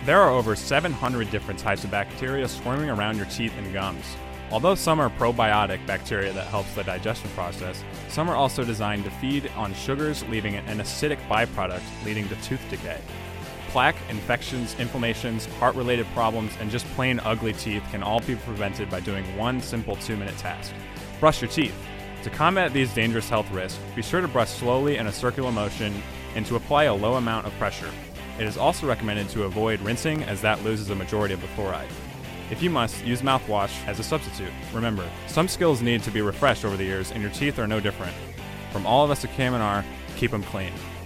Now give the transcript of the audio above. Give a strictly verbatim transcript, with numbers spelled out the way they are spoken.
There are over seven hundred different types of bacteria swarming around your teeth and gums. Although some are probiotic bacteria that helps the digestion process, some are also designed to feed on sugars, leaving an acidic byproduct leading to tooth decay. Plaque, infections, inflammations, heart-related problems, and just plain ugly teeth can all be prevented by doing one simple two-minute task. Brush your teeth. To combat these dangerous health risks, be sure to brush slowly in a circular motion and to apply a low amount of pressure. It is also recommended to avoid rinsing, as that loses a majority of the fluoride. If you must, use mouthwash as a substitute. Remember, some skills need to be refreshed over the years, and your teeth are no different. From all of us at K M N R, keep them clean.